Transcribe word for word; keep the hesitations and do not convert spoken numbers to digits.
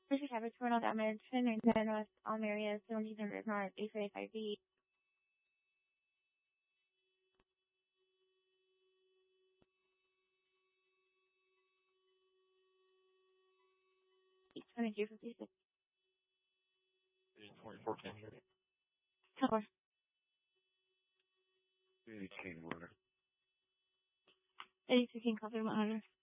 British average tornado damage, ten and ten West Elm area, seventeen hundred north, eight thirty-five feet. twenty-two fifty-six. twenty-four ten. Tower. eighteen, water. eighty-two King, copy one hundred.